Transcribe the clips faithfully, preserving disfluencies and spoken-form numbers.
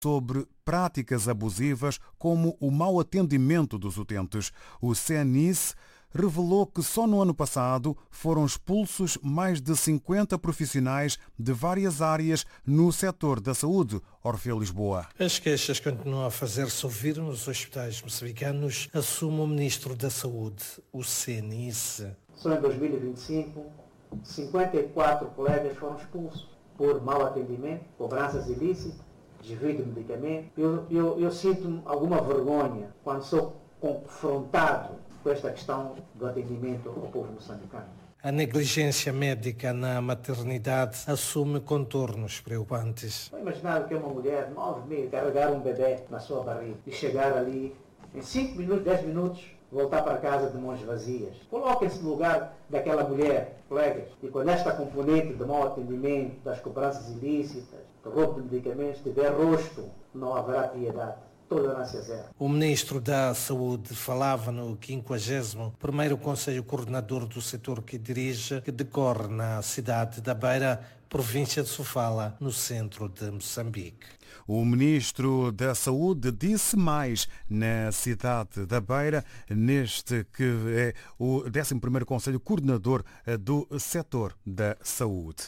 sobre práticas abusivas como o mau atendimento dos utentes. O C N I S revelou que só no ano passado foram expulsos mais de cinquenta profissionais de várias áreas no setor da saúde. Orfeu Lisboa. As queixas continuam a fazer-se ouvir nos hospitais moçambicanos, assume o Ministro da Saúde, o C N I S. Só em dois mil e vinte e cinco, cinquenta e quatro colegas foram expulsos por mau atendimento, cobranças ilícitas, desvio de medicamento. Eu, eu, eu sinto alguma vergonha quando sou confrontado com esta questão do atendimento ao povo moçambicano. A negligência médica na maternidade assume contornos preocupantes. Vou imaginar que é uma mulher de nove meses carregar um bebê na sua barriga e chegar ali em cinco minutos, dez minutos, voltar para casa de mãos vazias. Coloquem-se no lugar daquela mulher, colegas, e quando esta componente de mau atendimento, das cobranças ilícitas, do roubo de medicamentos, tiver rosto, não haverá piedade. Tolerância zero. O Ministro da Saúde falava no quinquagésimo primeiro Conselho Coordenador do setor que dirige, que decorre na cidade da Beira, província de Sofala, no centro de Moçambique. O Ministro da Saúde disse mais na cidade da Beira, neste que é o décimo primeiro Conselho Coordenador do setor da saúde.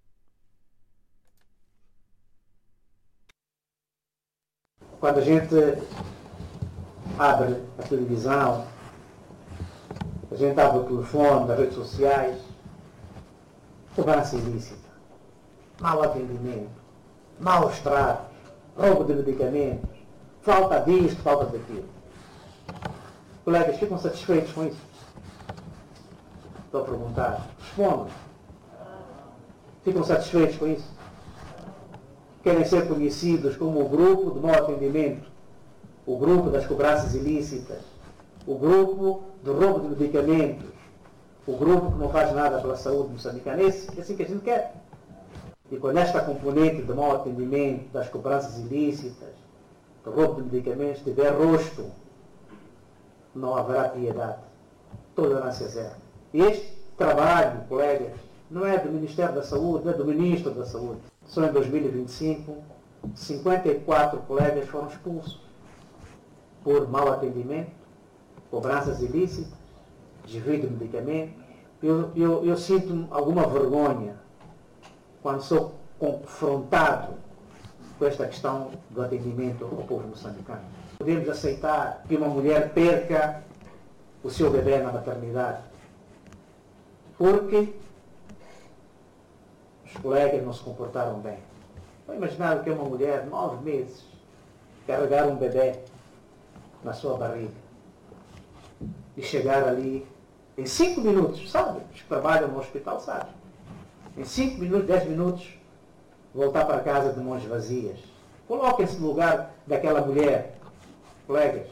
Quando a gente abre a televisão, a gente abre o telefone, as redes sociais, cobrança ilícita, mau atendimento, maus tratos, roubo de medicamentos, falta disto, falta daquilo. Colegas, ficam satisfeitos com isso? Estou a perguntar. Respondam. Ficam satisfeitos com isso? Querem ser conhecidos como o grupo de mau atendimento, o grupo das cobranças ilícitas, o grupo do roubo de medicamentos, o grupo que não faz nada pela saúde moçambicana. É assim que a gente quer. E quando esta componente de mau atendimento, das cobranças ilícitas, do roubo de medicamentos, tiver rosto, não haverá piedade. Tolerância zero. E este trabalho, colegas, não é do Ministério da Saúde, é do Ministro da Saúde. Só em dois mil e vinte e cinco, cinquenta e quatro colegas foram expulsos por mau atendimento, cobranças ilícitas, desvio de medicamentos. Eu, eu, eu sinto alguma vergonha quando sou confrontado com esta questão do atendimento ao povo moçambicano. Podemos aceitar que uma mulher perca o seu bebê na maternidade, porque os colegas não se comportaram bem. Vou imaginar que é uma mulher de nove meses carregar um bebê na sua barriga e chegar ali em cinco minutos, sabe? Os que trabalham no hospital sabem. Em cinco minutos, dez minutos, voltar para casa de mãos vazias. Coloquem-se no lugar daquela mulher, colegas.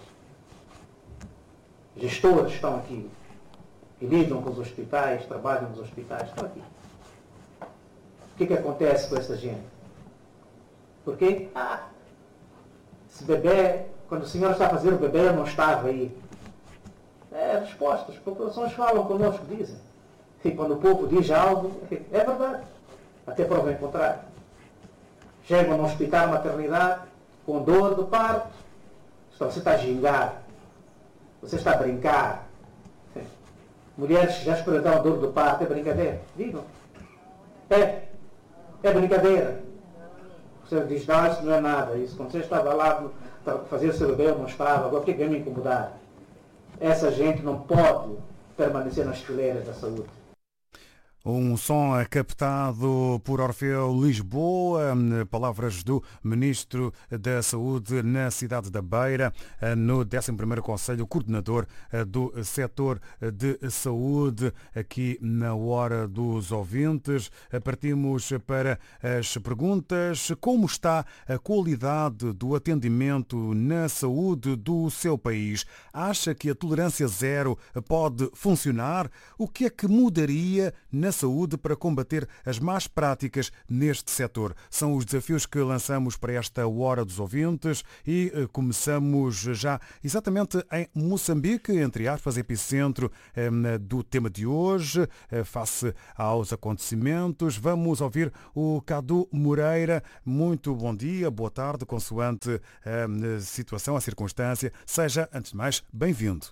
Gestores estão aqui, que lidam com os hospitais, trabalham nos hospitais, estão aqui. O que, que acontece com essa gente? Porque, ah, esse bebê, quando o senhor está a fazer o bebê, eu não estava aí. É, respostas, as populações falam connosco, dizem. E quando o povo diz algo, é verdade. Até prova em contrário. Chegam no hospital, maternidade, com dor do parto. Você está a gingar. Você está a brincar. Mulheres que já experimentaram a dor do parto, é brincadeira. Digam. É. É brincadeira. Você diz, não, isso não é nada. Isso, quando você estava lá para fazer o seu bebê, eu não estava. Agora, o que é que vem me incomodar? Essa gente não pode permanecer nas fileiras da saúde. Um som captado por Orfeu Lisboa, palavras do Ministro da Saúde na cidade da Beira, no décimo primeiro Conselho Coordenador do setor de saúde, aqui na Hora dos Ouvintes. Partimos para as perguntas. Como está a qualidade do atendimento na saúde do seu país? Acha que a tolerância zero pode funcionar? O que é que mudaria na na saúde para combater as más práticas neste setor. São os desafios que lançamos para esta Hora dos Ouvintes e eh, começamos já exatamente em Moçambique, entre aspas, epicentro eh, do tema de hoje, eh, face aos acontecimentos. Vamos ouvir o Cadu Moreira. Muito bom dia, boa tarde, consoante a situação, a circunstância. Seja, antes de mais, bem-vindo.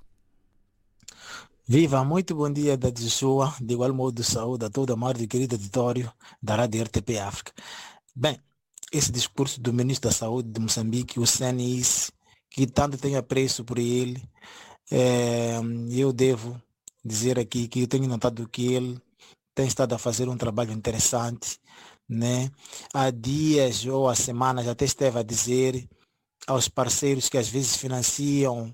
Viva, muito bom dia da Joshua, de igual modo de saúde a todo o amado e querido auditório da Rádio R T P África. Bem, esse discurso do Ministro da Saúde de Moçambique, o Senis, que tanto tenho apreço por ele, é, eu devo dizer aqui que eu tenho notado que ele tem estado a fazer um trabalho interessante, né? Há dias ou há semanas até esteve a dizer aos parceiros que às vezes financiam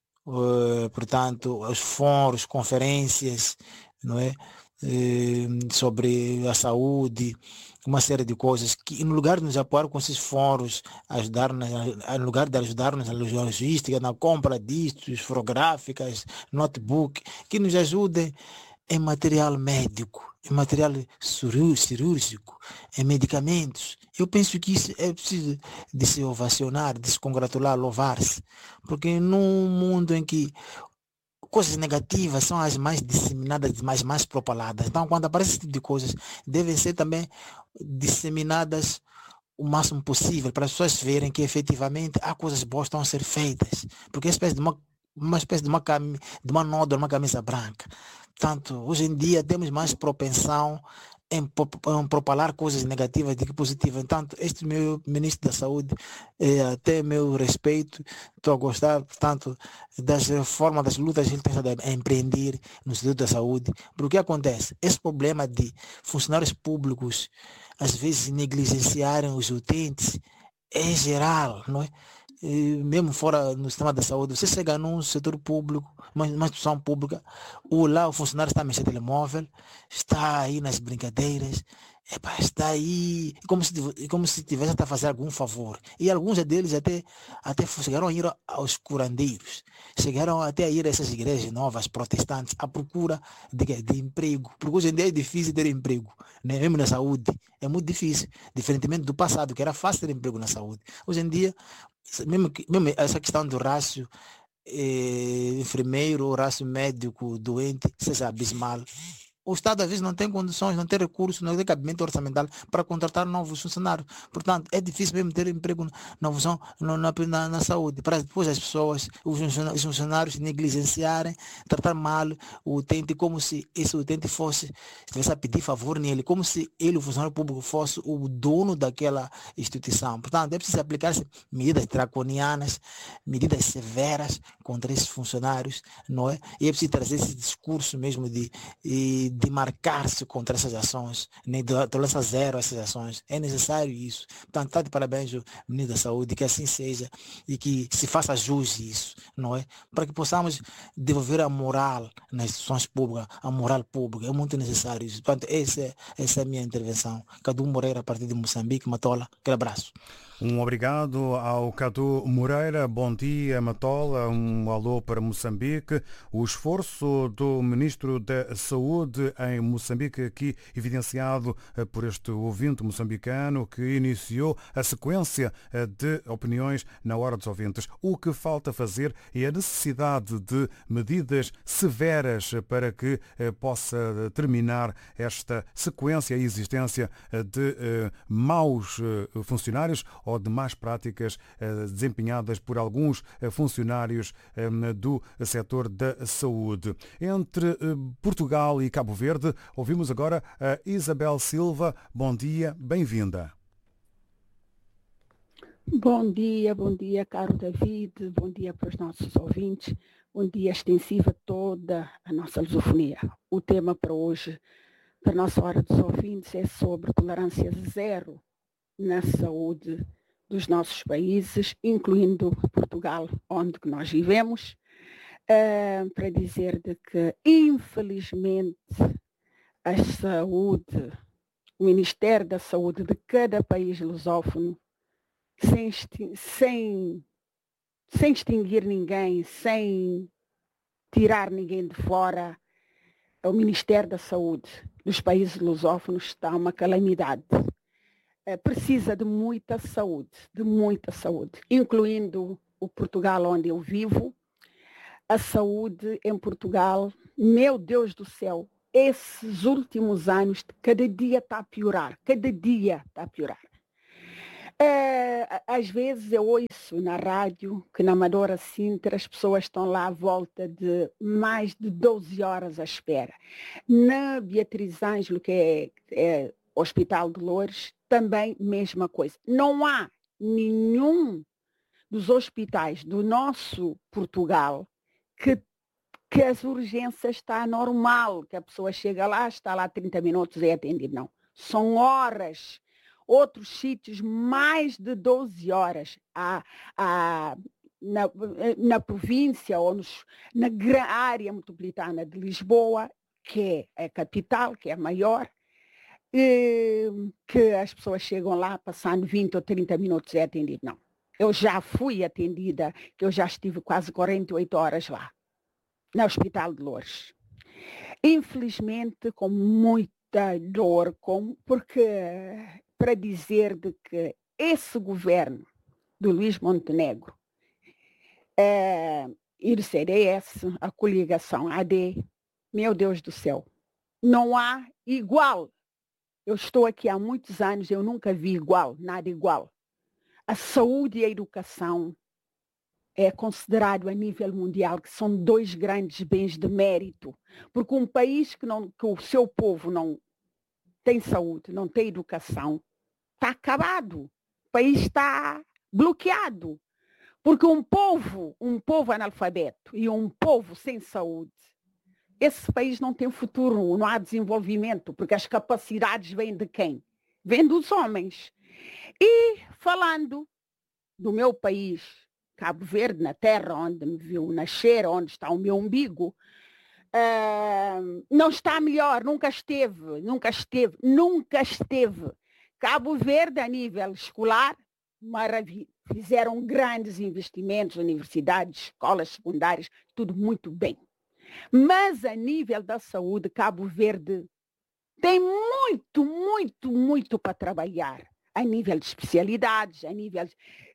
Uh, portanto, os fóruns, conferências, não é? Uh, sobre a saúde, uma série de coisas que, no lugar de nos apoiar com esses fóruns, ajudar-nos, no lugar de ajudar-nos na logística, na compra distos, fotográficas, notebook, que nos ajudem em material médico, em material cirúrgico, em medicamentos. Eu penso que isso é preciso de se ovacionar, de se congratular, louvar-se, porque num mundo em que coisas negativas são as mais disseminadas, mais mais propaladas. Então, quando aparece esse tipo de coisas, devem ser também disseminadas o máximo possível para as pessoas verem que efetivamente há coisas boas que estão a ser feitas, porque é uma espécie de uma, uma espécie de uma, cam... de uma nódoa, uma camisa branca. Portanto, hoje em dia temos mais propensão em, em propalar coisas negativas do que positivas. Então, este meu ministro da Saúde, é, até meu respeito, estou a gostar, portanto, das reformas, das lutas que ele tem estado a empreender no setor da saúde. Porque o que acontece? Esse problema de funcionários públicos, às vezes, negligenciarem os utentes, é geral, não é? E mesmo fora no sistema da saúde, você chega num setor público, uma, uma instituição pública, ou lá o funcionário está a mexer telemóvel, está aí nas brincadeiras, epa, está aí como se, como se tivesse a fazer algum favor. E alguns deles até, até chegaram a ir aos curandeiros, chegaram até a ir a essas igrejas novas, protestantes, à procura de, de emprego, porque hoje em dia é difícil ter emprego, né? Mesmo na saúde, é muito difícil, diferentemente do passado, que era fácil ter emprego na saúde. Hoje em dia, Mesmo, que, mesmo essa questão do rácio eh, enfermeiro ou rácio médico doente seja abismal. O Estado às vezes não tem condições, não tem recursos, não tem cabimento orçamental para contratar novos funcionários. Portanto, é difícil mesmo ter emprego na, função, na, na, na saúde, para depois as pessoas, os funcionários negligenciarem, tratar mal o utente como se esse utente fosse, estivesse a pedir favor nele, como se ele, o funcionário público, fosse o dono daquela instituição. Portanto, é preciso aplicar-se medidas draconianas, medidas severas contra esses funcionários, não é? E é preciso trazer esse discurso mesmo de, de de marcar-se contra essas ações, nem de tolerância zero a essas ações. É necessário isso. Portanto, está de parabéns o ministro da Saúde, que assim seja e que se faça jus isso, não é? Para que possamos devolver a moral nas instituições públicas, a moral pública. É muito necessário isso. Portanto, essa é, essa é a minha intervenção. Cadu Moreira, a partir de Moçambique, Matola. Aquele abraço. Um obrigado ao Cadu Moreira. Bom dia, Matola. Um alô para Moçambique. O esforço do Ministro da Saúde em Moçambique, aqui evidenciado por este ouvinte moçambicano que iniciou a sequência de opiniões na Hora dos Ouvintes. O que falta fazer é a necessidade de medidas severas para que possa terminar esta sequência, a existência de maus funcionários ou de más práticas desempenhadas por alguns funcionários do setor da saúde. Entre Portugal e Cabo Verde, ouvimos agora a Isabel Silva. Bom dia, bem-vinda. Bom dia, bom dia, caro David, bom dia para os nossos ouvintes, bom dia extensivo a toda a nossa lusofonia. O tema para hoje, para a nossa Hora dos Ouvintes, é sobre tolerância zero na saúde dos nossos países, incluindo Portugal, onde nós vivemos, uh, para dizer de que, infelizmente, a saúde, o Ministério da Saúde de cada país lusófono, sem, sem, sem extinguir ninguém, sem tirar ninguém de fora, o Ministério da Saúde dos países lusófonos está uma calamidade. Precisa de muita saúde, de muita saúde, incluindo o Portugal onde eu vivo. A saúde em Portugal, meu Deus do céu, esses últimos anos, cada dia está a piorar, cada dia está a piorar. É, às vezes eu ouço na rádio que na Amadora Sintra as pessoas estão lá à volta de mais de doze horas à espera. Na Beatriz Ângelo, que é, é Hospital de Loures, também mesma coisa. Não há nenhum dos hospitais do nosso Portugal que, que as urgências está normal, que a pessoa chega lá, está lá trinta minutos e é atendido. Não, são horas. Outros sítios, mais de doze horas. Há, há, na, na província ou nos, na área metropolitana de Lisboa, que é a capital, que é a maior, e, que as pessoas chegam lá passando vinte ou trinta minutos e é atendido. Não. Eu já fui atendida, que eu já estive quase quarenta e oito horas lá, no Hospital de Loures. Infelizmente, com muita dor, com, porque... para dizer de que esse governo do Luís Montenegro é, e do C D S, a coligação A D, meu Deus do céu, não há igual. Eu estou aqui há muitos anos, eu nunca vi igual, nada igual. A saúde e a educação é considerado a nível mundial que são dois grandes bens de mérito, porque um país que, não, que o seu povo não tem saúde, não tem educação, está acabado. O país está bloqueado. Porque um povo, um povo analfabeto e um povo sem saúde, esse país não tem futuro, não há desenvolvimento, porque as capacidades vêm de quem? Vêm dos homens. E falando do meu país, Cabo Verde, na terra onde me viu nascer, onde está o meu umbigo, uh, não está melhor, nunca esteve, nunca esteve, nunca esteve. Cabo Verde, a nível escolar, maravilha. Fizeram grandes investimentos, universidades, escolas secundárias, tudo muito bem. Mas a nível da saúde, Cabo Verde tem muito, muito, muito para trabalhar. A nível de especialidades, a nível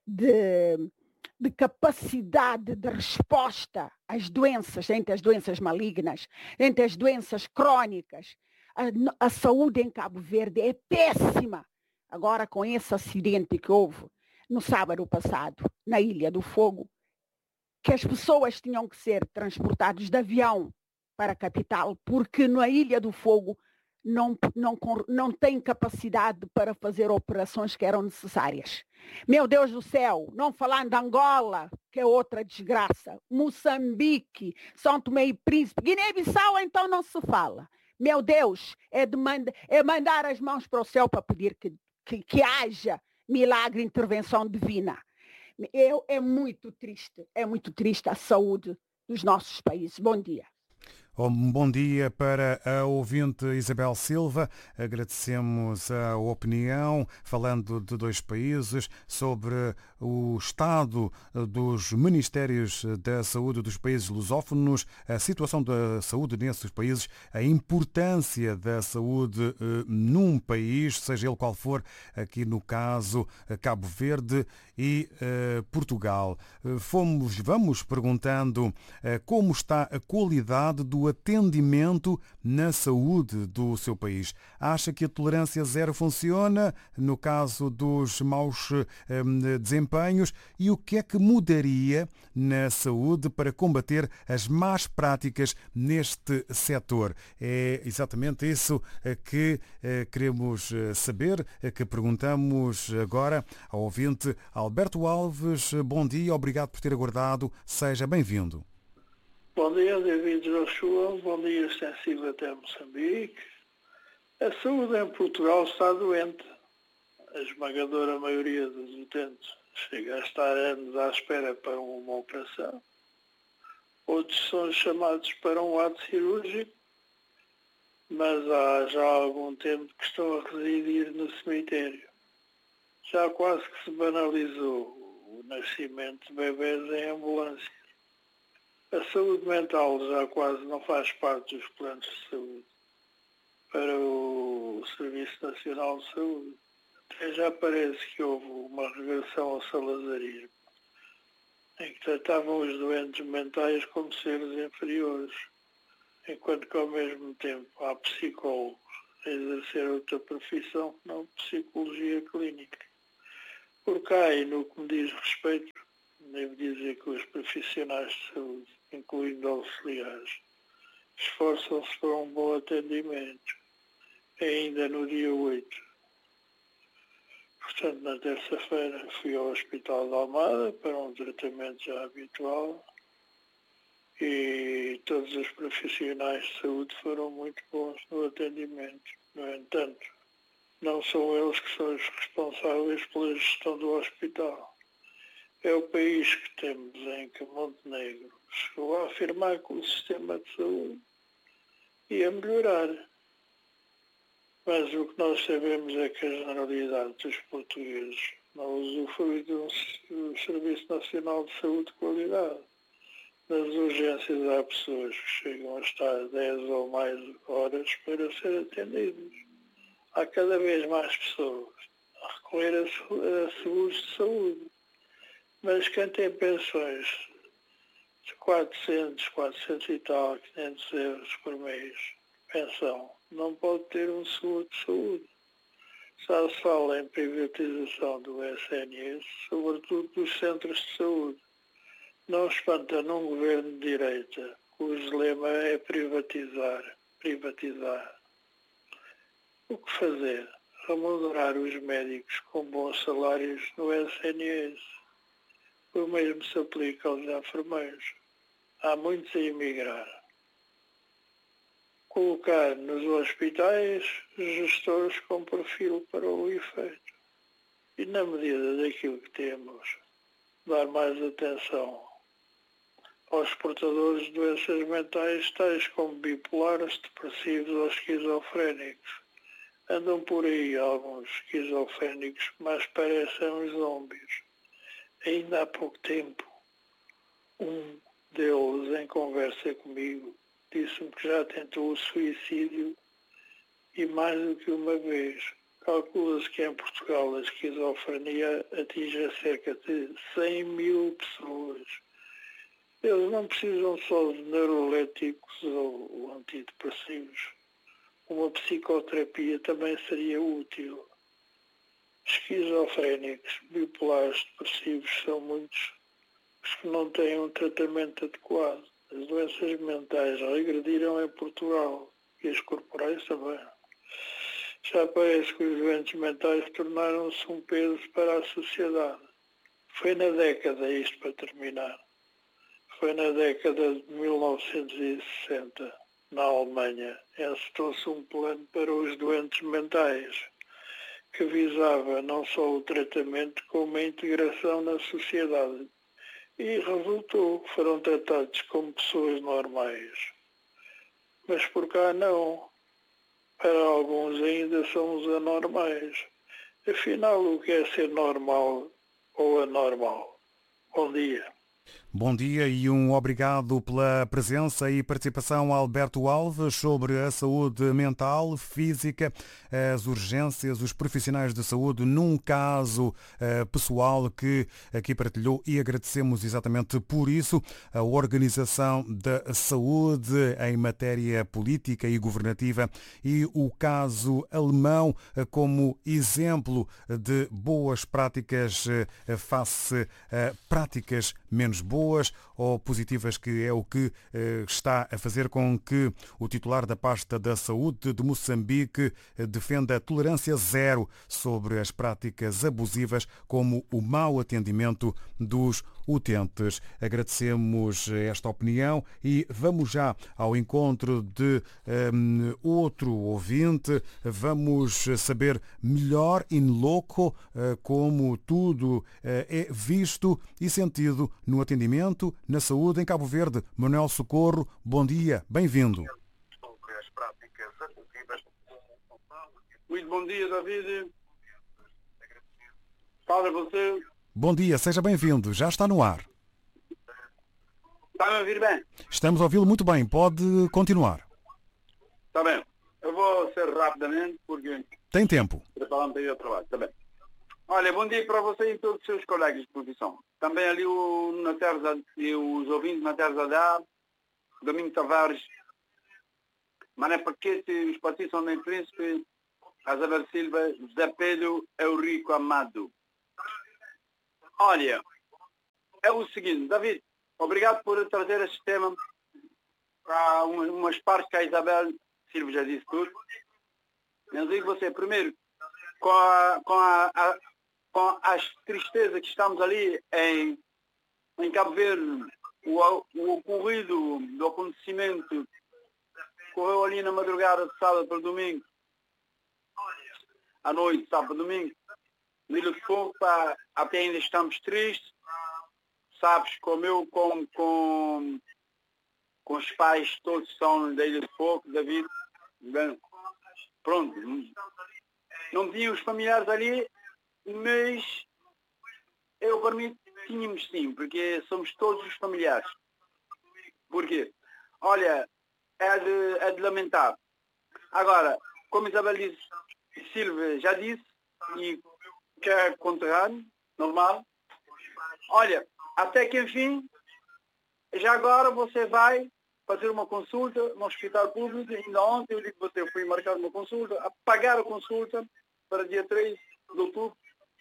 de, de capacidade de resposta às doenças, entre as doenças malignas, entre as doenças crónicas. A, a saúde em Cabo Verde é péssima. Agora, com esse acidente que houve no sábado passado, na Ilha do Fogo, que as pessoas tinham que ser transportadas de avião para a capital, porque na Ilha do Fogo não, não, não tem capacidade para fazer operações que eram necessárias. Meu Deus do céu, não falando de Angola, que é outra desgraça, Moçambique, São Tomé e Príncipe, Guiné-Bissau, então não se fala. Meu Deus, é, de manda, é mandar as mãos para o céu para pedir que, que, que haja milagre, intervenção divina. É, é muito triste, é muito triste a saúde dos nossos países. Bom dia. Um bom dia para a ouvinte Isabel Silva. Agradecemos a opinião, falando de dois países, sobre o estado dos Ministérios da Saúde dos países lusófonos, a situação da saúde nesses países, a importância da saúde num país, seja ele qual for, aqui no caso Cabo Verde e uh, Portugal. Fomos, vamos perguntando uh, como está a qualidade do atendimento na saúde do seu país. Acha que a tolerância zero funciona no caso dos maus um, desempenhos? E o que é que mudaria na saúde para combater as más práticas neste setor? É exatamente isso que uh, queremos saber, que perguntamos agora ao ouvinte Alberto Alves. Bom dia, obrigado por ter aguardado. Seja bem-vindo. Bom dia, David Joshua. Bom dia, extensivo até Moçambique. A saúde em Portugal está doente. A esmagadora maioria dos utentes chega a estar anos à espera para uma operação. Outros são chamados para um ato cirúrgico, mas há já algum tempo que estão a residir no cemitério. Já quase que se banalizou o nascimento de bebês em ambulância. A saúde mental já quase não faz parte dos planos de saúde para o Serviço Nacional de Saúde. Até já parece que houve uma regressão ao salazarismo, em que tratavam os doentes mentais como seres inferiores, enquanto que ao mesmo tempo há psicólogos a exercer outra profissão que não psicologia clínica. Por cá, e no que me diz respeito, devo dizer que os profissionais de saúde, incluindo auxiliares, esforçam-se para um bom atendimento, ainda no dia oito. Portanto, na terça-feira fui ao Hospital de Almada para um tratamento já habitual e todos os profissionais de saúde foram muito bons no atendimento. No entanto, não são eles que são os responsáveis pela gestão do hospital. É o país que temos em que Montenegro chegou a afirmar que o sistema de saúde ia melhorar. Mas o que nós sabemos é que a generalidade dos portugueses não usufrui de um Serviço Nacional de Saúde de qualidade. Nas urgências há pessoas que chegam a estar dez ou mais horas para ser atendidos. Há cada vez mais pessoas a recorrer a seguros de saúde. Mas quem tem pensões de quatrocentos, quatrocentos e tal, quinhentos euros por mês, pensão, não pode ter um seguro de saúde. Já se fala em privatização do S N S, sobretudo dos centros de saúde. Não espanta num governo de direita, cujo lema é privatizar, privatizar. O que fazer? Remunerar os médicos com bons salários no S N S. O mesmo se aplica aos enfermeiros. Há muitos a emigrar. Colocar nos hospitais gestores com perfil para o efeito. E na medida daquilo que temos, dar mais atenção aos portadores de doenças mentais tais como bipolares, depressivos ou esquizofrénicos. Andam por aí alguns esquizofrénicos que mais parecem uns zombies. Ainda há pouco tempo, um deles, em conversa comigo, disse-me que já tentou o suicídio e mais do que uma vez. Calcula-se que em Portugal a esquizofrenia atinge cerca de cem mil pessoas. Eles não precisam só de neuroléticos ou antidepressivos. Uma psicoterapia também seria útil. Esquizofrénicos, bipolares, depressivos são muitos os que não têm um tratamento adequado. As doenças mentais regrediram em Portugal e as corporais também. Já parece que os doentes mentais tornaram-se um peso para a sociedade. Foi na década, isto para terminar, foi na década de mil novecentos e sessenta, na Alemanha, encetou-se um plano para os doentes mentais, que visava não só o tratamento, como a integração na sociedade. E resultou, foram tratados como pessoas normais. Mas por cá não. Para alguns ainda somos anormais. Afinal, o que é ser normal ou anormal? Bom dia. Bom dia e um obrigado pela presença e participação, Alberto Alves, sobre a saúde mental, física, as urgências, os profissionais de saúde, num caso uh, pessoal que aqui partilhou, e agradecemos exatamente por isso a Organização da Saúde em matéria política e governativa e o caso alemão uh, como exemplo de boas práticas uh, face a práticas menos boas ou positivas, que é o que eh, está a fazer com que o titular da pasta da saúde de Moçambique eh, defenda a tolerância zero sobre as práticas abusivas, como o mau atendimento dos utentes. Agradecemos esta opinião e vamos já ao encontro de um, outro ouvinte. Vamos saber melhor in loco uh, como tudo uh, é visto e sentido no atendimento na saúde em Cabo Verde. Manuel Socorro, bom dia, bem-vindo. Muito bom dia, David. Fala você. Bom dia, seja bem-vindo. Já está no ar. Está a me ouvir bem? Estamos a ouvi-lo muito bem. Pode continuar. Está bem. Eu vou ser rapidamente porque... Tem tempo. Preparando para ir ao trabalho. Está bem. Olha, bom dia para você e todos os seus colegas de profissão. Também ali o, na terra, e os ouvintes na terra da Domingo Tavares, Mané Paquete, os partidos São Tomé e Príncipe, Isabel Silva, José Pedro, Eurico Amado. Olha, é o seguinte, David, obrigado por trazer este tema para umas partes que a Isabel Silva já disse tudo. Eu digo você, primeiro, com, a, com, a, a, com as tristezas que estamos ali em, em Cabo Verde, o, o ocorrido do acontecimento correu ali na madrugada de sábado para domingo, à noite, sábado para domingo, no Ilha de Fogo, pá, até ainda estamos tristes, sabes, como eu, com, com, com os pais, todos são da Ilha de Fogo, David, bem, pronto, não tinha os familiares ali, mas eu, para mim, tínhamos sim, porque somos todos os familiares. Porquê? Olha, é de, é de lamentar. Agora, como Isabel disse, Silva já disse, e que é conterrâneo, normal, olha, até que enfim, já agora você vai fazer uma consulta no hospital público, ainda ontem eu digo que você foi marcar uma consulta, a pagar a consulta para dia três de outubro.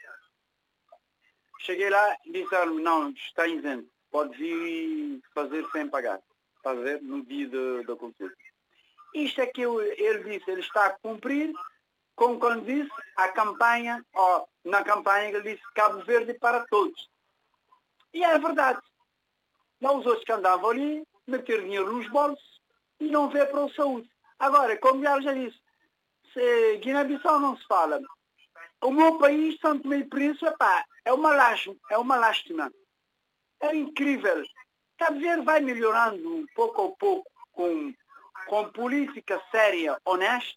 Cheguei lá e disseram, não, está isento, pode vir fazer sem pagar, está a ver, no dia da consulta. Isto é que eu, ele disse, ele está a cumprir, como quando disse, a campanha, ó, na campanha ele disse Cabo Verde para todos. E é verdade. Não os outros que andavam ali, meter dinheiro nos bolsos e não ver para a saúde. Agora, como já já disse, se Guiné-Bissau não se fala, o meu país, São Tomé e Príncipe, pá, é uma lástima, é uma lástima. É incrível. Cabo Verde vai melhorando pouco a pouco com, com política séria, honesta,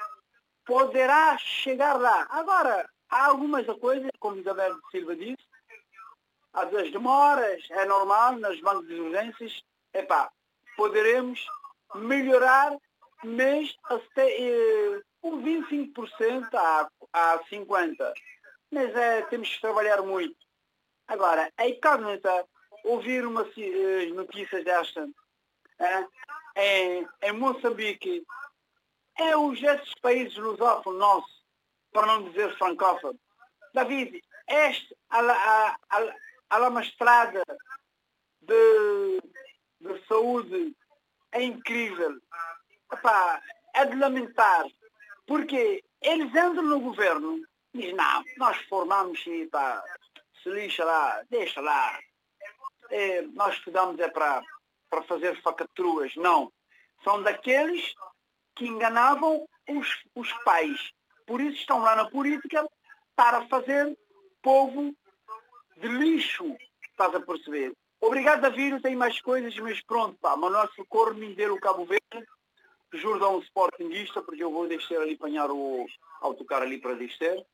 poderá chegar lá. Agora, há algumas coisas, como Isabel Silva disse, às vezes demoras, é normal, nas bancos de urgências, epá, poderemos melhorar, mas até eh, um vinte e cinco por cento a, a cinquenta por cento. Mas é, temos que trabalhar muito. Agora, a incógnita, ouvir uma, eh, notícias desta, eh, em, em Moçambique, é os esses países lusófonos nossos, para não dizer francófono. David, este, a, a, a, a lamastrada de, de saúde é incrível. Epá, é de lamentar, porque eles entram no governo e dizem, não, nós formamos e pá, se lixa lá, deixa lá. É, nós estudamos é para, para fazer facatruas. Não. São daqueles que enganavam os, os pais. Por isso estão lá na política para fazer povo de lixo. Estás a perceber? Obrigado, David, tem mais coisas, mas pronto, pá. Manuel Socorro, Mindeiro, Cabo Verde. Juro a um sportinguista, porque eu vou descer ali, apanhar o autocar ali para descer.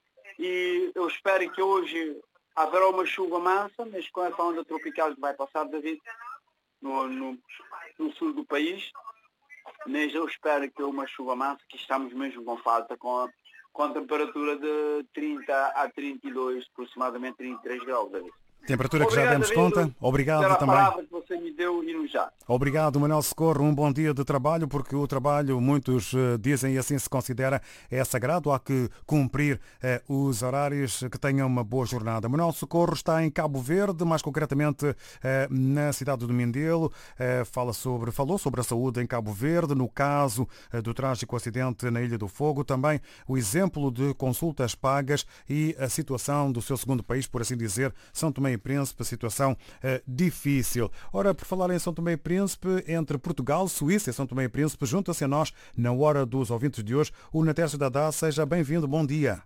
E eu espero que hoje haverá uma chuva mansa, mas com essa onda tropical que vai passar, David, no, no, no sul do país. Mas eu espero que uma chuva mansa, que estamos mesmo com falta, com a, com a temperatura de trinta a trinta e dois, aproximadamente trinta e três graus, David. Temperatura que já demos conta. Obrigado também. A palavra que você me deu e no já. Obrigado, Manuel Socorro. Um bom dia de trabalho, porque o trabalho, muitos dizem e assim se considera, é sagrado. Há que cumprir eh, os horários, que tenham uma boa jornada. Manuel Socorro está em Cabo Verde, mais concretamente eh, na cidade do Mindelo. Eh, fala sobre, falou sobre a saúde em Cabo Verde, no caso eh, do trágico acidente na Ilha do Fogo. Também o exemplo de consultas pagas e a situação do seu segundo país, por assim dizer, São Tomé e Príncipe, situação uh, difícil. Ora, por falar em São Tomé e Príncipe, entre Portugal, Suíça e São Tomé e Príncipe, junta-se a nós, na hora dos ouvintes de hoje, o Natércio Dadá. Seja bem-vindo, bom dia.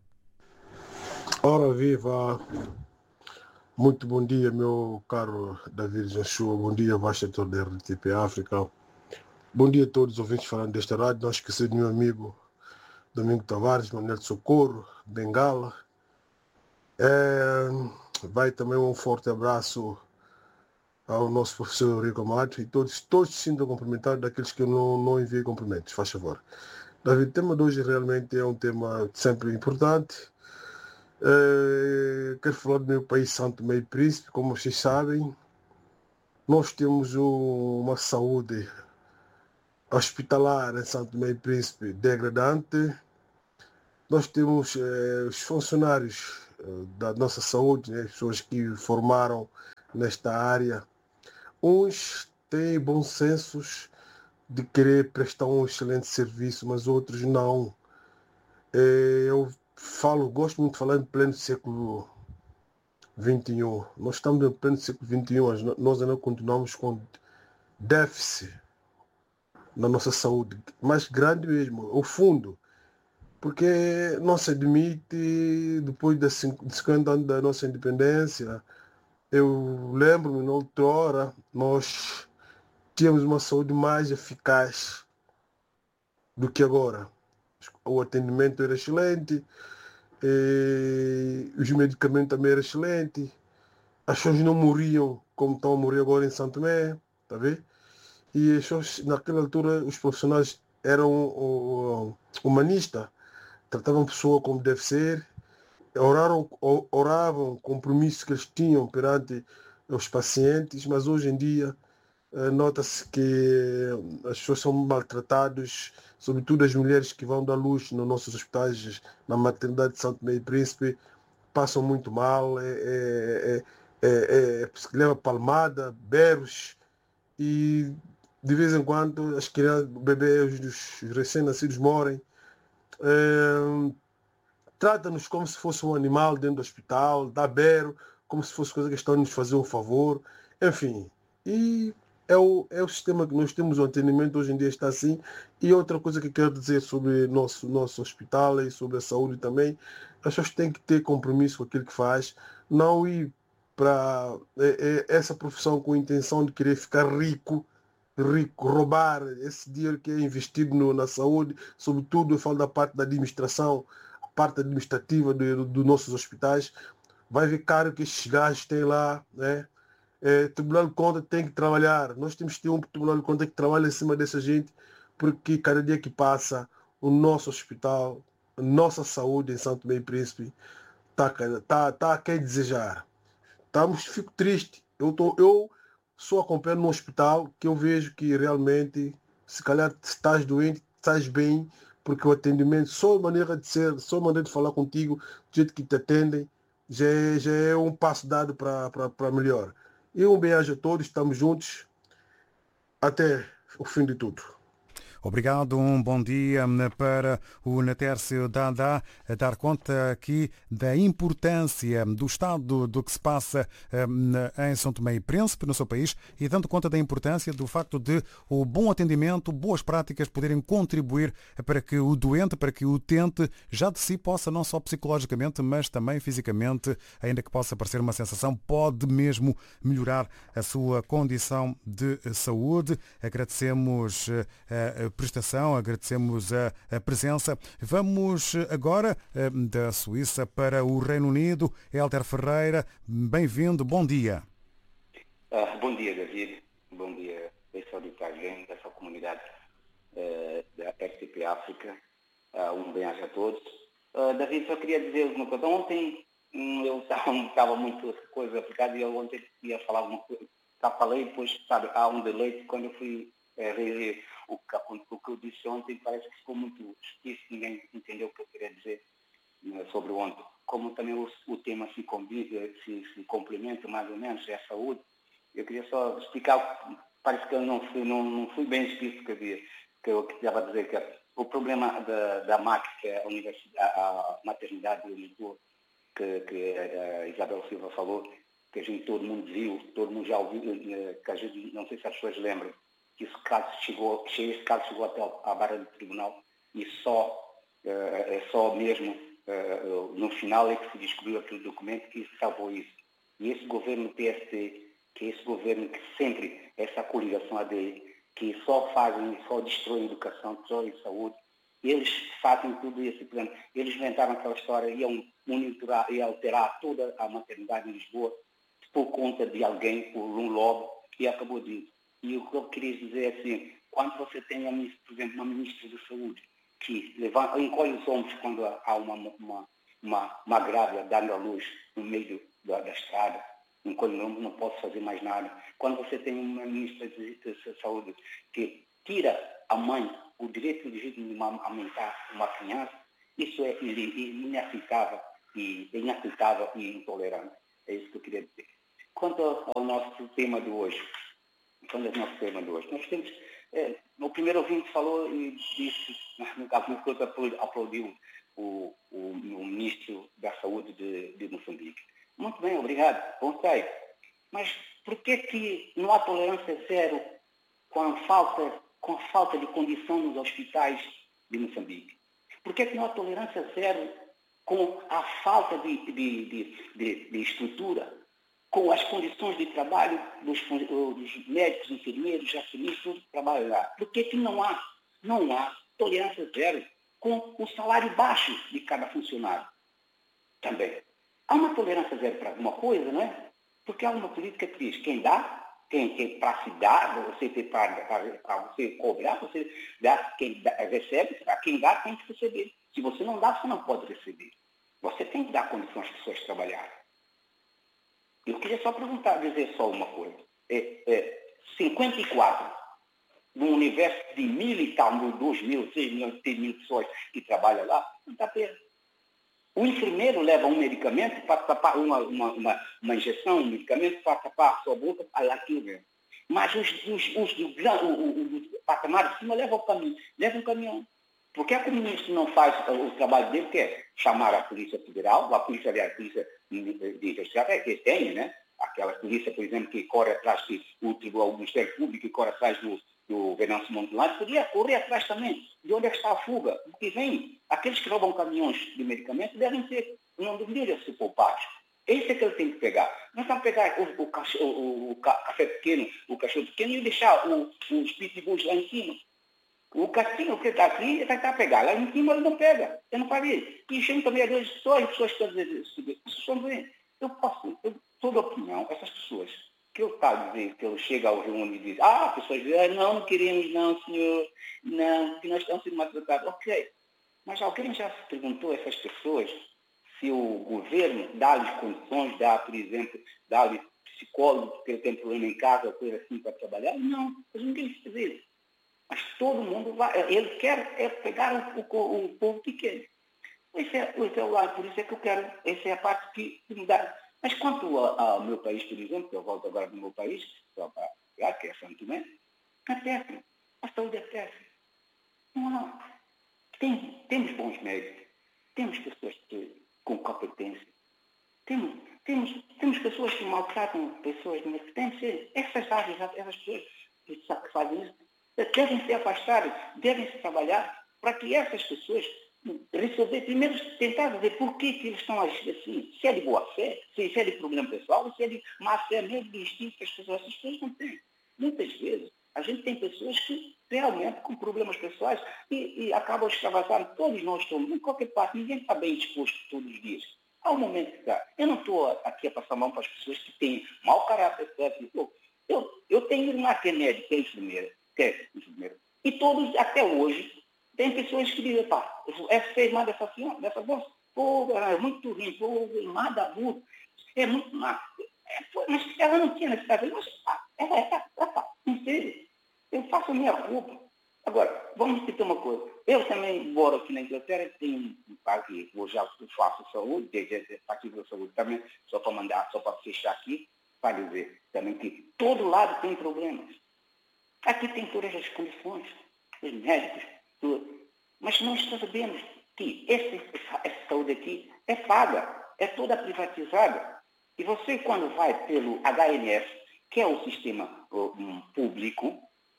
Ora viva, muito bom dia, meu caro David Joshua, bom dia, bastidor da R T P África, bom dia a todos os ouvintes falando desta rádio, não esquecer do meu amigo Domingo Tavares, Manuel Socorro, Bengala. É... Vai também um forte abraço ao nosso professor Eurico Amato e todos, todos se sintam cumprimentados daqueles que eu não, não enviei cumprimentos, faz favor. David, o tema de hoje realmente é um tema sempre importante. Uh, quero falar do meu país, Santo Tomé e Príncipe. Como vocês sabem, nós temos um, uma saúde hospitalar em Santo Tomé e Príncipe degradante. Nós temos uh, os funcionários uh, da nossa saúde, né, pessoas que formaram nesta área. Uns têm bons sensos de querer prestar um excelente serviço, mas outros não. Eu falo, gosto muito de falar em pleno século vinte e um. Nós estamos em pleno século vinte e um, nós ainda continuamos com déficit na nossa saúde, mais grande mesmo, o fundo, porque não se admite, depois de cinquenta anos da nossa independência, eu lembro-me, na outrora, nós tínhamos uma saúde mais eficaz do que agora. O atendimento era excelente, os medicamentos também eram excelentes, as pessoas não morriam como estão a morrer agora em Santo Tomé, tá vendo? E as pessoas, naquela altura, os profissionais eram humanistas, tratavam a pessoa como deve ser, oraram, oravam compromissos que eles tinham perante os pacientes, mas hoje em dia nota-se que as pessoas são maltratadas, sobretudo as mulheres que vão dar luz nos nossos hospitais, na maternidade de Santo Tomé e Príncipe, passam muito mal, é, é, é, é, é, leva palmada, berros, e de vez em quando as crianças, bebês, os recém-nascidos morrem. É, trata-nos como se fosse um animal dentro do hospital, dá berro, como se fosse coisa que estão a nos fazer um favor, enfim. E É o, é o sistema que nós temos, o atendimento hoje em dia está assim. E outra coisa que eu quero dizer sobre nosso nosso hospital e sobre a saúde também, as pessoas têm que ter compromisso com aquilo que faz, não ir para é, é, essa profissão com a intenção de querer ficar rico, rico, roubar esse dinheiro que é investido no, na saúde, sobretudo eu falo da parte da administração, a parte administrativa dos do nossos hospitais. Vai ver caro que esses gajos têm lá, né? É, Tribunal de Contas tem que trabalhar. Nós temos que ter um Tribunal de Contas que trabalha em cima dessa gente, porque cada dia que passa, o nosso hospital, a nossa saúde em Santo Tomé e Príncipe está tá, tá a quem desejar. Estamos, fico triste. Eu, tô, eu sou acompanhado no hospital que eu vejo que realmente, se calhar se estás doente, estás bem, porque o atendimento, só a maneira de ser, só a maneira de falar contigo, do jeito que te atendem, já é, já é um passo dado para melhor. E um beijo a todos, estamos juntos até o fim de tudo. Obrigado, um bom dia para o Natércio Dada, a dar conta aqui da importância do estado do que se passa em São Tomé e Príncipe, no seu país, e dando conta da importância do facto de o bom atendimento, boas práticas poderem contribuir para que o doente, para que o utente já de si possa, não só psicologicamente, mas também fisicamente, ainda que possa parecer uma sensação, pode mesmo melhorar a sua condição de saúde. Agradecemos a prestação, agradecemos a, a presença. Vamos agora eh, da Suíça para o Reino Unido. Hélder Ferreira, bem-vindo, bom dia. Uh, bom dia, David. Bom dia, esse auditório dessa comunidade uh, da R T P África. Uh, um bem-aja a todos. Uh, David, só queria dizer uma coisa. Ontem um, eu estava muito coisa aplicada e eu ontem ia falar alguma coisa. Já falei, depois, sabe, há um delay quando eu fui é, rever o que, o que eu disse ontem, parece que ficou muito justiça, ninguém entendeu o que eu queria dizer, né, sobre o ontem. Como também o, o tema se, convive, se, se complementa mais ou menos, é a saúde, eu queria só explicar, parece que eu não fui, não, não fui bem explícito que eu, que eu queria dizer, que o problema da, da M A C, que é a, universidade, a maternidade de Lisboa, que, que a Isabel Silva falou, que a gente, todo mundo viu, todo mundo já ouviu, que a gente, não sei se as pessoas lembram, que esse caso chegou, esse caso chegou até à barra do tribunal e só, é só mesmo no final é que se descobriu aquele documento que salvou isso. E esse governo P S D, que é esse governo que sempre, essa coligação A D, que só fazem, só destroem educação, destroem saúde, eles fazem tudo isso. Eles inventaram aquela história, iam monitorar e alterar toda a maternidade em Lisboa, por conta de alguém, por um lobby, que acabou disso. E o que eu queria dizer é assim, quando você tem, por exemplo, uma ministra da Saúde, que levanta, encolhe os ombros quando há uma, uma, uma, uma grávida dando à luz no meio da, da estrada, encolhe os ombros, não posso fazer mais nada. Quando você tem uma ministra de, de Saúde que tira a mãe o direito legítimo de amamentar uma criança, isso é inaceitável e inaceitável e intolerante. É isso que eu queria dizer. Quanto ao nosso tema de hoje, quanto ao nosso tema de hoje, nós temos, é, o primeiro ouvinte falou e disse, no caso, aplaudiu o, o, o ministro da Saúde de, de Moçambique. Muito bem, obrigado, bom sei. Mas por que que não há tolerância zero com a falta, com a falta de condição nos hospitais de Moçambique? Por que que não há tolerância zero com a falta de, de, de, de, de estrutura, com as condições de trabalho dos, dos médicos, enfermeiros, acionistas que trabalham lá? Por que que não há, não há tolerância zero com o salário baixo de cada funcionário? Também. Há uma tolerância zero para alguma coisa, não é? Porque há uma política que diz, quem dá, quem, quem para se dar, você tem para, para, para você cobrar, você dá, quem dá, recebe, quem dá tem que receber. Se você não dá, você não pode receber. Você tem que dar condições às pessoas trabalharem. Eu queria só perguntar, dizer só uma coisa. É, é, cinquenta e quatro, num universo de mil e tal, dois mil, seis mil, seis mil pessoas que trabalham lá, não está perto. O enfermeiro leva um medicamento para tapar uma, uma, uma, uma injeção, um medicamento para tapar a sua boca, para lá aquilo mesmo. Mas os, os, os do, o, o, o patamar de cima levam o caminho, levam um caminhão. Por que a comunista não faz o trabalho dele, que é chamar a Polícia Federal, a Polícia, a polícia de Investigação, que tem, né? Aquela polícia, por exemplo, que corre atrás do Tribunal do Ministério Público, que corre atrás do, do Venâncio Montelado, podia correr atrás também. De onde é que está a fuga? O que vem? Aqueles que roubam caminhões de medicamentos devem ser, não deveriam ser poupados. Esse é que ele tem que pegar. Não é pegar o, o, cachorro, o, o café pequeno, o cachorro pequeno e deixar o, os pitbulls lá em cima. O castigo que está aqui, ele está a pegar. Lá em cima ele não pega. Eu não faria. E junto também, às vezes, só as pessoas que estão a dizer, eu posso, eu sou da opinião, essas pessoas que eu está a dizer, que ele chega ao reúno e diz, ah, pessoas dizem, ah, não, não queremos, não, senhor, não, que nós estamos sendo maltratados. Ok. Mas alguém já se perguntou a essas pessoas se o governo dá-lhes condições, dá, por exemplo, dá-lhes psicólogo, porque ele tem problema em casa, coisa assim, para trabalhar? Não, mas ninguém se diz. Mas todo mundo vai, ele quer é pegar o, o, o povo que quer. Esse é, esse é o lado, por isso é que eu quero, essa é a parte que, que me dá. Mas quanto ao meu país, por exemplo, que eu volto agora do meu país, só para pegar, que é São Tomé, é péssimo. A saúde é péssima. Não há. Tem, temos bons médicos, temos pessoas que, com competência, temos, temos, temos pessoas que maltratam pessoas, mas tem que ser, essas áreas, essas pessoas que fazem isso, devem ser afastadas, devem se trabalhar para que essas pessoas resolver, primeiro tentar ver por que, que eles estão agindo assim, se é de boa fé, se é de problema pessoal, se é de má fé mesmo, de instinto que as pessoas, essas pessoas não têm. Muitas vezes, a gente tem pessoas que realmente com problemas pessoais e, e acabam extravasando, todos nós estamos, em qualquer parte, ninguém está bem disposto todos os dias. Há um momento que dá. Eu não estou aqui a passar mão para as pessoas que têm mau caráter, eu, eu tenho irmã que é médica, que é enfermeira, que é enfermeira, e todos, até hoje, tem pessoas que dizem, pá, essa é irmã dessa senhora, dessa moça, pô, ela é muito ruim, pô, irmã da burra, é muito má. É, mas ela não tinha necessidade, mas pá, ela é, pá, não sei, eu faço a minha culpa. Agora, vamos ter uma coisa, eu também moro aqui na Inglaterra, tenho um aqui, eu já faço saúde, desde partido da saúde também, só para mandar, só para fechar aqui, para dizer também que todo lado tem problemas. Aqui tem todas as condições, os médicos, tudo. Mas nós sabemos que esse, essa, essa saúde aqui é paga, é toda privatizada. E você, quando vai pelo H N S, que é o sistema um, público,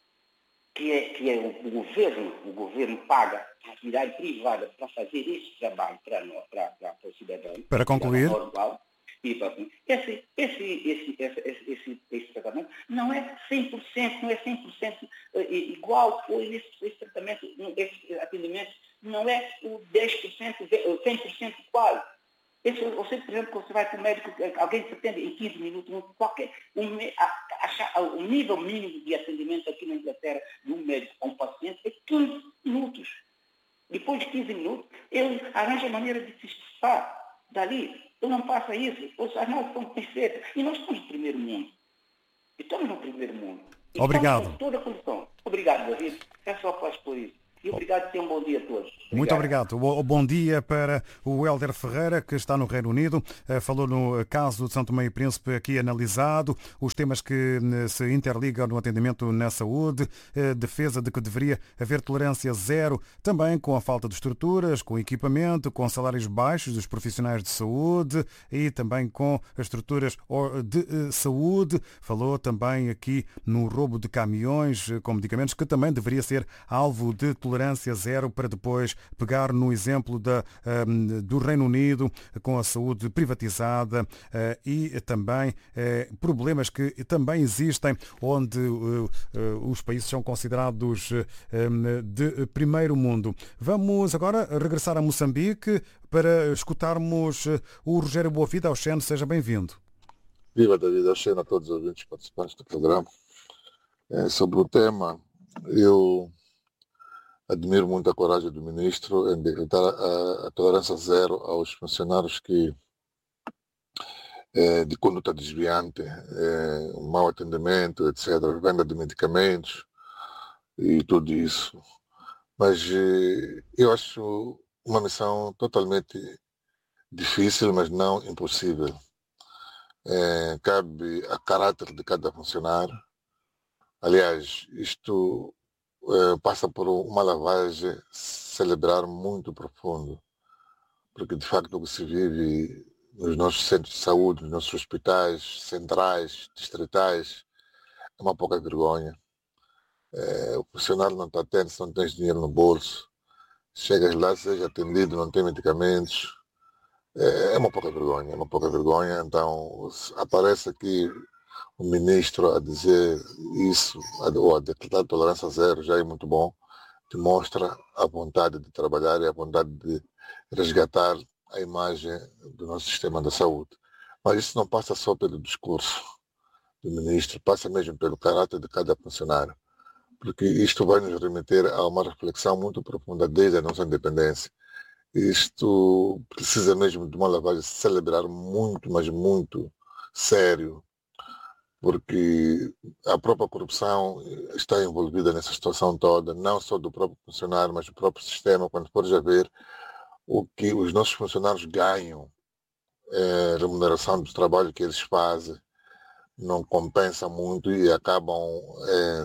que é, que é o, o governo, o governo paga a atividade privada para fazer esse trabalho para, nós, para, para, para o cidadão. Para concluir. Esse, esse, esse, esse, esse, esse tratamento não é cem por cento, não é cem por cento igual, ou esse, esse tratamento, esse atendimento não é o dez por cento, cem por cento igual. Esse, eu sei, por exemplo, que você vai para o médico, alguém se atende em quinze minutos, qualquer, um, a, a, o nível mínimo de atendimento aqui na Inglaterra de um médico a um paciente é quinze minutos. Depois de quinze minutos, ele arranja maneira de se expulsar dali. Ele não passa isso. Os análises são perfeitas. E nós estamos no primeiro mundo. Estamos no primeiro mundo. E obrigado. Com toda a condição. Obrigado, David. É só para por isso. E obrigado e tenham um bom dia a todos. Obrigado. Muito obrigado. Bom dia para o Hélder Ferreira, que está no Reino Unido. Falou no caso de São Tomé e Príncipe aqui analisado, os temas que se interligam no atendimento na saúde, defesa de que deveria haver tolerância zero, também com a falta de estruturas, com equipamento, com salários baixos dos profissionais de saúde e também com estruturas de saúde. Falou também aqui no roubo de caminhões com medicamentos, que também deveria ser alvo de tolerância tolerância zero, para depois pegar no exemplo da, um, do Reino Unido, com a saúde privatizada uh, e também uh, problemas que também existem onde uh, uh, os países são considerados uh, um, de primeiro mundo. Vamos agora regressar a Moçambique para escutarmos uh, o Rogério Boavida. Oxene, seja bem-vindo. Viva, David. Oxene, a todos os ouvintes participantes do programa. É, sobre o tema, eu admiro muito a coragem do ministro em decretar a, a tolerância zero aos funcionários que é, de conduta desviante, é, um mau atendimento, etcétera, venda de medicamentos e tudo isso. Mas é, eu acho uma missão totalmente difícil, mas não impossível. É, cabe a caráter de cada funcionário. Aliás, isto Uh, passa por uma lavagem cerebral muito profunda, porque de facto o que se vive nos nossos centros de saúde, nos nossos hospitais centrais, distritais, é uma pouca vergonha. Uh, o funcionário não está atento, não tem dinheiro no bolso, chegas lá, seja atendido, não tem medicamentos, uh, é uma pouca vergonha, é uma pouca vergonha. Então aparece aqui o ministro a dizer isso, ou a decretar tolerância zero, já é muito bom, demonstra a vontade de trabalhar e a vontade de resgatar a imagem do nosso sistema da saúde. Mas isso não passa só pelo discurso do ministro, passa mesmo pelo caráter de cada funcionário, porque isto vai nos remeter a uma reflexão muito profunda desde a nossa independência. Isto precisa mesmo de uma lavagem cerebral muito, mas muito sério, porque a própria corrupção está envolvida nessa situação toda, não só do próprio funcionário, mas do próprio sistema. Quando fores a ver o que os nossos funcionários ganham, é, remuneração do trabalho que eles fazem, não compensa muito e acabam é,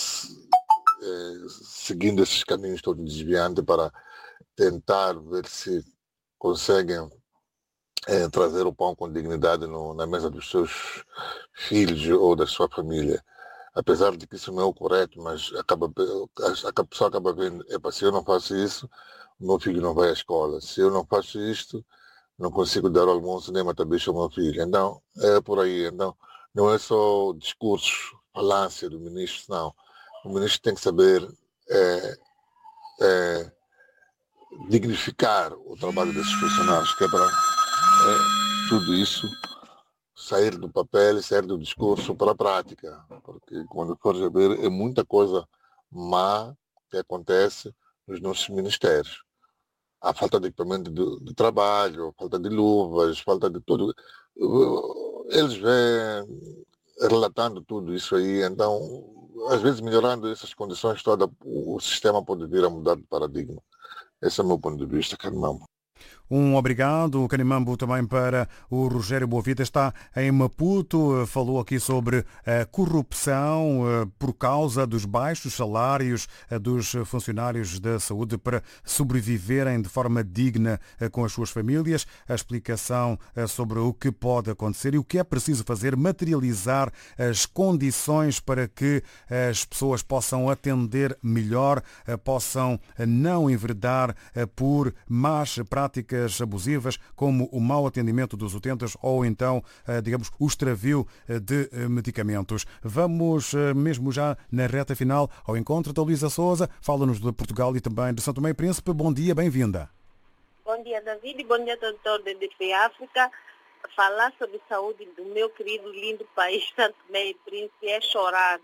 é, seguindo esses caminhos todos desviantes para tentar ver se conseguem É, trazer o pão com dignidade no, na mesa dos seus filhos ou da sua família. Apesar de que isso não é o correto, mas acaba, a pessoa acaba vendo, epa, se eu não faço isso, o meu filho não vai à escola. Se eu não faço isto, não consigo dar o almoço nem matar bicho ao meu filho. Então, é por aí. Então, não é só o discurso, falância do ministro, não. O ministro tem que saber é, é, dignificar o trabalho desses funcionários, que é para É, tudo isso sair do papel e sair do discurso para a prática, porque quando for ver é muita coisa má que acontece nos nossos ministérios. A falta de equipamento de, de trabalho, a falta de luvas, falta de tudo. Eles vêm relatando tudo isso aí, então às vezes melhorando essas condições todas, o sistema pode vir a mudar de paradigma. Esse é o meu ponto de vista, Carmão. Um obrigado, Canimambo, também para o Rogério Boavida. Está em Maputo, falou aqui sobre a corrupção por causa dos baixos salários dos funcionários da saúde para sobreviverem de forma digna com as suas famílias. A explicação sobre o que pode acontecer e o que é preciso fazer, materializar as condições para que as pessoas possam atender melhor, possam não enveredar por más práticas abusivas, como o mau atendimento dos utentes ou então, digamos, o extravio de medicamentos. Vamos mesmo já na reta final ao encontro da Luísa Sousa, fala-nos de Portugal e também de São Tomé e Príncipe. Bom dia, bem-vinda. Bom dia, David. Bom dia, doutor de D P África. Falar sobre saúde do meu querido, lindo país, Santo Tomé e Príncipe, é chorar.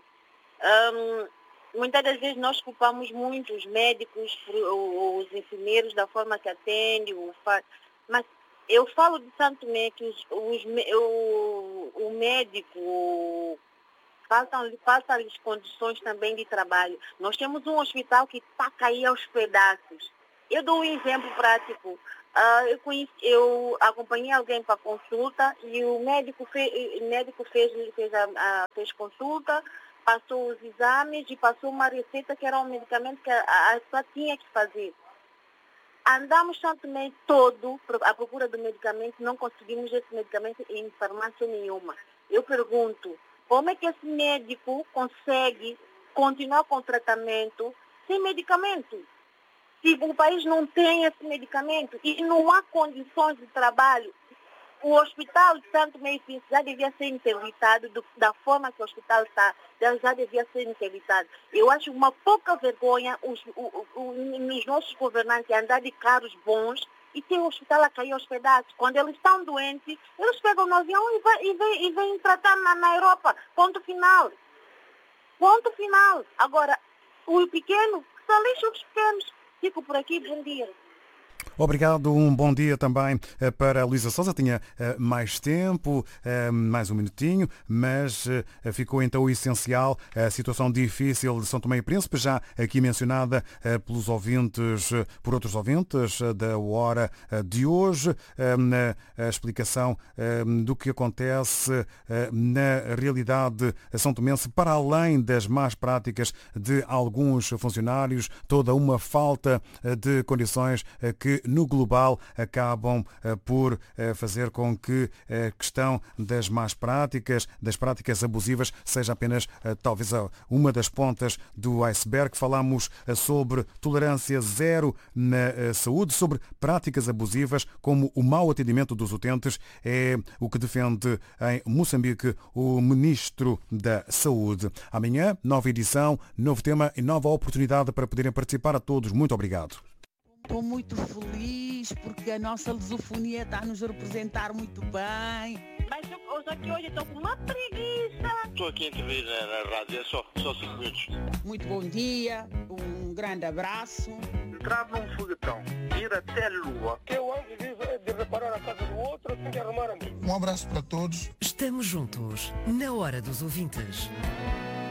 Um, muitas das vezes nós culpamos muito os médicos, os enfermeiros da forma que atendem, o fa... mas eu falo de Santo Tomé que os, os, o, o médico faltam, faltam-lhes condições também de trabalho. Nós temos um hospital que está a cair aos pedaços. Eu dou um exemplo prático. Uh, eu, conheci, eu acompanhei alguém para consulta e o médico, fe, o médico fez, fez, a, a, fez consulta, passou os exames e passou uma receita que era um medicamento que a, a pessoa tinha que fazer. Andamos Santo Tomé todo à procura do medicamento, não conseguimos esse medicamento em farmácia nenhuma. Eu pergunto, como é que esse médico consegue continuar com o tratamento sem medicamento? Se o país não tem esse medicamento e não há condições de trabalho, o hospital de Santo Tomé e Príncipe já devia ser interditado do, da forma que o hospital está, já devia ser interditado. Eu acho uma pouca vergonha os, o, o, os nossos governantes andar de carros bons e ter o hospital a cair aos pedaços. Quando eles estão doentes, eles pegam no avião e vêm e vem, e vem tratar na, na Europa. Ponto final. Ponto final. Agora, o pequeno, só lixa os pequenos. Fico por aqui, bom dia. Obrigado, um bom dia também para a Luísa Sousa. Tinha mais tempo, mais um minutinho, mas ficou então o essencial, a situação difícil de São Tomé e Príncipe, já aqui mencionada pelos ouvintes, por outros ouvintes da hora de hoje, a explicação do que acontece na realidade são tomense, para além das más práticas de alguns funcionários, toda uma falta de condições que no global acabam por fazer com que a questão das más práticas, das práticas abusivas, seja apenas talvez uma das pontas do iceberg. Falamos sobre tolerância zero na saúde, sobre práticas abusivas como o mau atendimento dos utentes, é o que defende em Moçambique o Ministro da Saúde. Amanhã, nova edição, novo tema e nova oportunidade para poderem participar. A todos, muito obrigado. Estou muito feliz porque a nossa lusofonia está a nos representar muito bem. Mas eu aqui hoje estou com uma preguiça. Estou aqui a intervir na, na rádio, é só, só cinco minutos. Muito bom dia, um grande abraço. Entrar num foguetão, ir até a Lua. Eu antes de, de reparar a casa do outro, eu tenho que arrumar a minha. Um abraço para todos. Estamos juntos, na hora dos ouvintes.